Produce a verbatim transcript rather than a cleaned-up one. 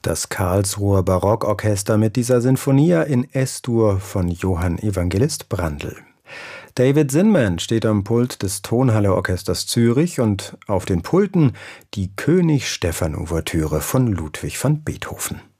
Das Karlsruher Barockorchester mit dieser Sinfonia in Es-Dur von Johann Evangelist Brandl. David Zinman steht am Pult des Tonhalle Orchesters Zürich und auf den Pulten die König-Stephan-Ouvertüre von Ludwig van Beethoven.